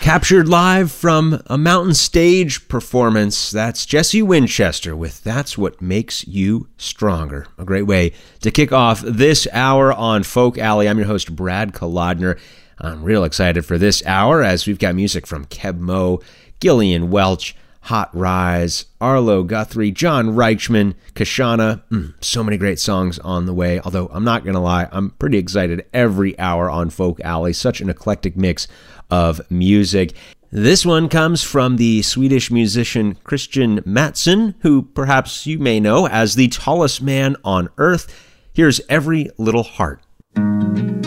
Captured live from a mountain stage performance, that's Jesse Winchester with That's What Makes You Stronger. A great way to kick off this hour on Folk Alley. I'm your host, Brad Kolodner. I'm real excited for this hour as we've got music from Keb Mo, Gillian Welch, Hot Rise, Arlo Guthrie, John Reichman, Kashana. So many great songs on the way. Although I'm not going to lie, I'm pretty excited every hour on Folk Alley. Such an eclectic mix of music. This one comes from the Swedish musician Christian Mattsson, who perhaps you may know as the tallest man on earth. Here's Every Little Heart.